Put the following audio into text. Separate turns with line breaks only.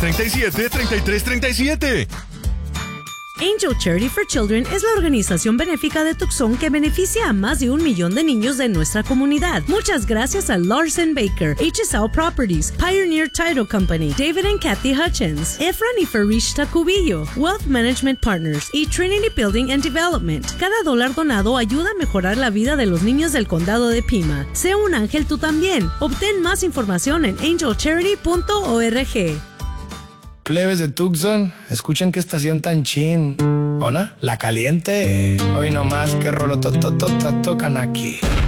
809-737-3337.
Angel Charity for Children es la organización benéfica de Tucson que beneficia a más de 1 millón de niños de nuestra comunidad. Muchas gracias a Larson Baker, HSL Properties, Pioneer Title Company, David and Kathy Hutchins, Efran y Farishta Cubillo, Wealth Management Partners y Trinity Building and Development. Cada dólar donado ayuda a mejorar la vida de los niños del condado de Pima. Sé un ángel tú también. Obtén más información en angelcharity.org.
Plebes de Tucson, escuchen qué estación tan chin. ¿Hola? La Caliente. Hoy nomás que rolo tocan aquí.